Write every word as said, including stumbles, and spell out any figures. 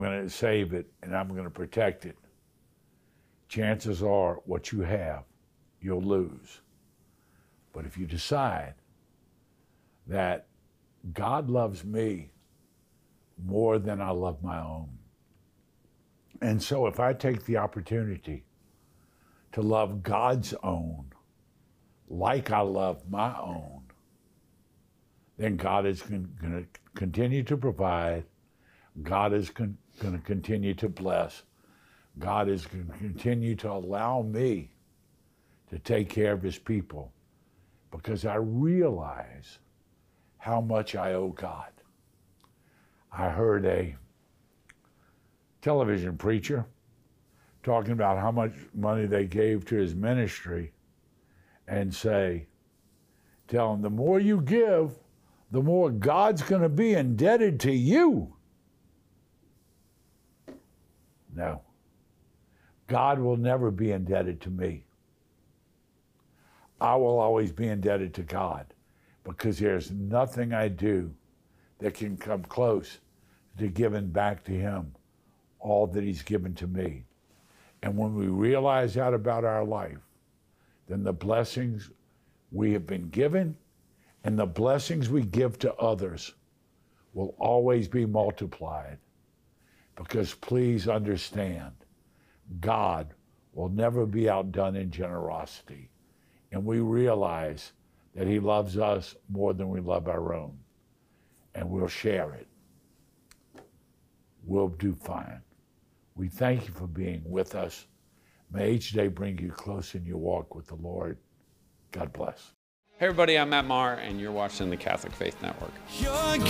I'm going to save it and I'm going to protect it. Chances are what you have, you'll lose. But if you decide that God loves me more than I love my own, and so if I take the opportunity to love God's own like I love my own, then God is going to continue to provide. God is going to continue to bless. God is going to continue to allow me to take care of his people because I realize how much I owe God. I heard a television preacher talking about how much money they gave to his ministry and say, tell him the more you give, the more God's going to be indebted to you. No. God will never be indebted to me. I will always be indebted to God because there's nothing I do that can come close to giving back to him all that he's given to me. And when we realize that about our life, then the blessings we have been given and the blessings we give to others will always be multiplied. Because please understand, God will never be outdone in generosity. And we realize that he loves us more than we love our own. And we'll share it. We'll do fine. We thank you for being with us. May each day bring you close in your walk with the Lord. God bless. Hey everybody, I'm Matt Maher, and you're watching the Catholic Faith Network. You're